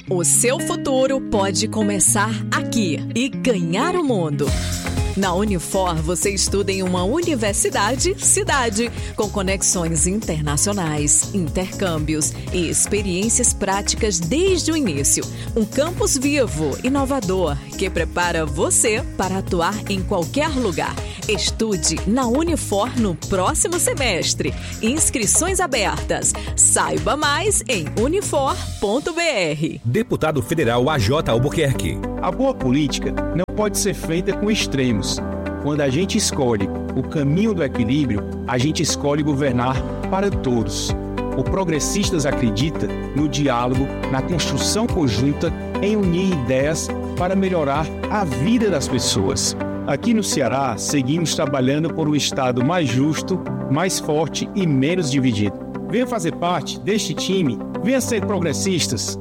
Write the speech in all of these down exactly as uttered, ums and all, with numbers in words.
O seu futuro pode começar aqui e ganhar o mundo. Na Unifor, você estuda em uma universidade cidade, com conexões internacionais, intercâmbios e experiências práticas desde o início. Um campus vivo, inovador, que prepara você para atuar em qualquer lugar. Estude na Unifor no próximo semestre. Inscrições abertas. Saiba mais em unifor ponto b r. Deputado Federal A J Albuquerque. A boa política não pode ser feita com extremos. Quando a gente escolhe o caminho do equilíbrio, a gente escolhe governar para todos. O Progressistas acredita no diálogo, na construção conjunta, em unir ideias para melhorar a vida das pessoas. Aqui no Ceará, seguimos trabalhando por um Estado mais justo, mais forte e menos dividido. Venha fazer parte deste time, venha ser progressistas.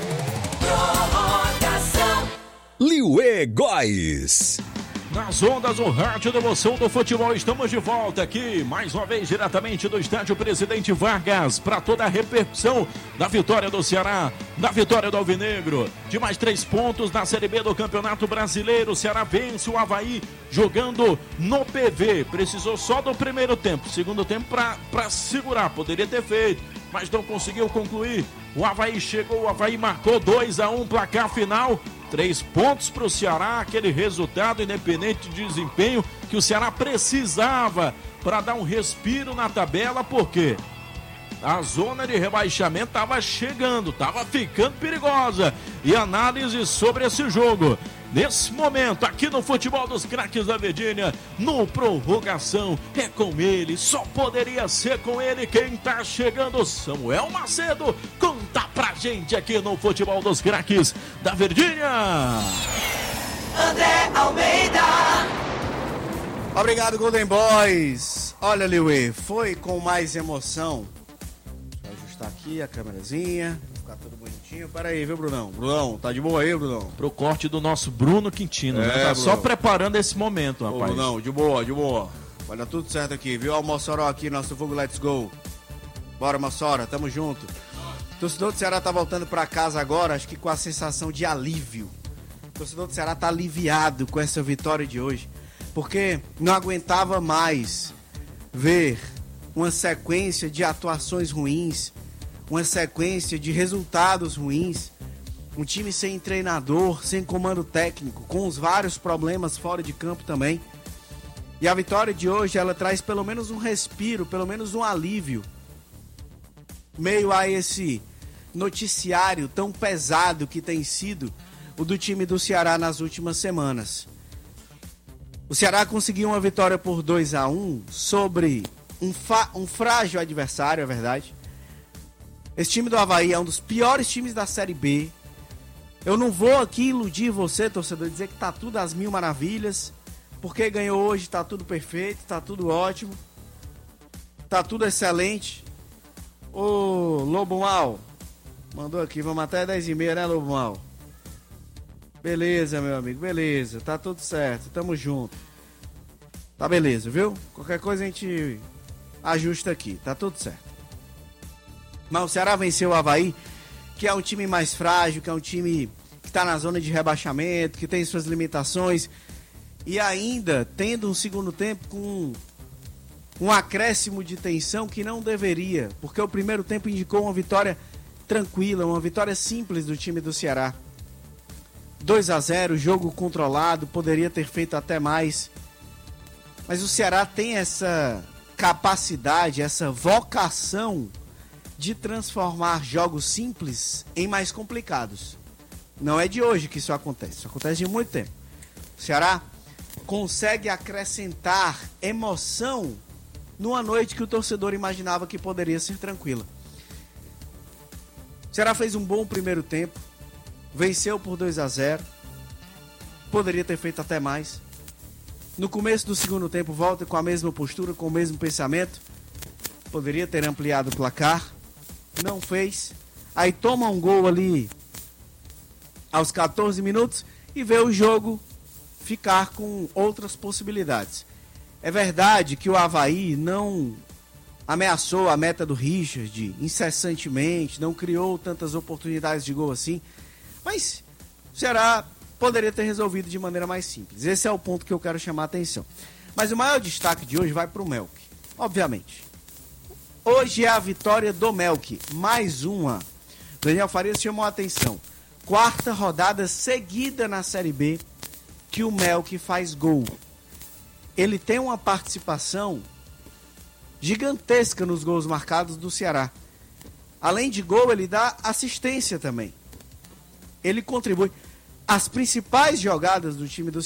Liuê Góes. Nas ondas do rádio da emoção do futebol, estamos de volta aqui, mais uma vez, diretamente do estádio Presidente Vargas, para toda a repercussão da vitória do Ceará, da vitória do Alvinegro, de mais três pontos na Série B do Campeonato Brasileiro. O Ceará vence o Avaí jogando no P V, precisou só do primeiro tempo, segundo tempo para segurar, poderia ter feito, mas não conseguiu concluir. O Avaí chegou, o Avaí marcou dois a um, placar final. Três pontos para o Ceará, aquele resultado independente de desempenho que o Ceará precisava para dar um respiro na tabela, porque a zona de rebaixamento estava chegando, estava ficando perigosa. E análise sobre esse jogo, nesse momento, aqui no Futebol dos Craques da Verdinha, no Prorrogação, é com ele, só poderia ser com ele quem tá chegando, Samuel Macedo, conta pra gente aqui no Futebol dos Craques da Verdinha. André Almeida. Obrigado, Golden Boys. Olha, Liuê, foi com mais emoção. Deixa eu ajustar aqui a câmerazinha, ficar tudo bonitinho. Pera aí, viu, Brunão? Brunão, tá de boa aí, Brunão? Pro corte do nosso Bruno Quintino, é, né? Tá Brunão. só preparando esse momento, rapaz. Ô, Brunão, de boa, de boa. Vai dar tudo certo aqui, viu? Ó, o Mossoró aqui, nosso fogo, let's go. Bora, Mossoró, tamo junto. O torcedor do Ceará tá voltando pra casa agora, acho que com a sensação de alívio. O torcedor do Ceará tá aliviado com essa vitória de hoje, porque não aguentava mais ver uma sequência de atuações ruins, uma sequência de resultados ruins, um time sem treinador, sem comando técnico, com os vários problemas fora de campo também. E a vitória de hoje, ela traz pelo menos um respiro, pelo menos um alívio, meio a esse noticiário tão pesado que tem sido o do time do Ceará nas últimas semanas. O Ceará conseguiu uma vitória por dois a um sobre um, fa- um frágil adversário, é verdade. Esse time do Avaí é um dos piores times da Série B. Eu não vou aqui iludir você, torcedor, dizer que tá tudo às mil maravilhas, porque ganhou hoje, tá tudo perfeito, tá tudo ótimo, tá tudo excelente. Ô, Lobo Mal, mandou aqui, vamos até dez e meia, né, Lobo Mal? Beleza, meu amigo, beleza, tá tudo certo, tamo junto. Tá beleza, viu? Qualquer coisa a gente ajusta aqui, tá tudo certo. Mas o Ceará venceu o Avaí, que é um time mais frágil, que é um time que tá na zona de rebaixamento, que tem suas limitações, e ainda tendo um segundo tempo com um acréscimo de tensão que não deveria, porque o primeiro tempo indicou uma vitória tranquila, uma vitória simples do time do Ceará. dois a zero, jogo controlado, poderia ter feito até mais. Mas o Ceará tem essa capacidade, essa vocação de transformar jogos simples em mais complicados. Não é de hoje que isso acontece, isso acontece de muito tempo. O Ceará consegue acrescentar emoção numa noite que o torcedor imaginava que poderia ser tranquila. O Ceará fez um bom primeiro tempo, venceu por dois a zero, poderia ter feito até mais. No começo do segundo tempo volta com a mesma postura, com o mesmo pensamento, poderia ter ampliado o placar, não fez. Aí toma um gol ali aos catorze minutos e vê o jogo ficar com outras possibilidades. É verdade que o Avaí não ameaçou a meta do Richard incessantemente, não criou tantas oportunidades de gol assim, Mas o Ceará poderia ter resolvido de maneira mais simples. Esse é o ponto que eu quero chamar a atenção. Mas o maior destaque de hoje vai para o Melk, obviamente. Hoje é a vitória do Melk, mais uma. Daniel Farias chamou a atenção. Quarta rodada seguida na Série B que o Melk faz gol. Ele tem uma participação gigantesca nos gols marcados do Ceará. Além de gol, ele dá assistência também. Ele contribui. As principais jogadas do time do